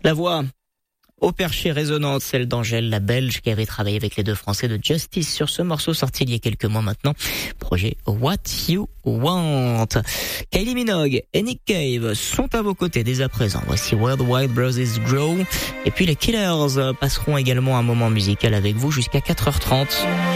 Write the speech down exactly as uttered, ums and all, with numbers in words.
La voix au perché résonante, celle d'Angèle, la Belge, qui avait travaillé avec les deux Français de Justice sur ce morceau sorti il y a quelques mois maintenant. Projet What You Want. Kylie Minogue et Nick Cave sont à vos côtés dès à présent. Voici Worldwide Brothers Grow. Et puis les Killers passeront également un moment musical avec vous jusqu'à quatre heures trente.